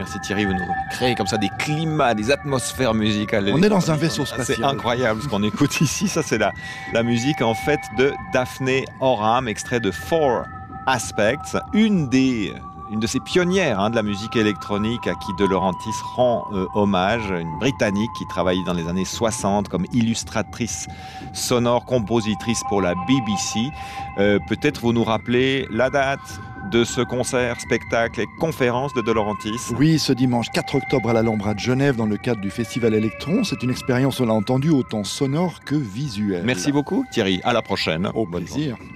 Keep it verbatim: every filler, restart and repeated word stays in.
Merci Thierry, vous nous créez comme ça des climats, des atmosphères musicales. On est dans un vaisseau spatial. C'est incroyable ce qu'on écoute ici. Ça, c'est la, la musique en fait de Daphne Oram, extrait de Four Aspects, une des... une de ces pionnières hein, de la musique électronique à qui De Laurentiis rend euh, hommage, une Britannique qui travaillait dans les années soixante comme illustratrice sonore, compositrice pour la B B C. Euh, peut-être vous nous rappelez la date de ce concert, spectacle et conférence de De Laurentiis. Oui, ce dimanche quatre octobre à l'Alhambra de Genève dans le cadre du Festival Electron. C'est une expérience, on l'a entendu, autant sonore que visuelle. Merci beaucoup Thierry, à la prochaine. Au plaisir.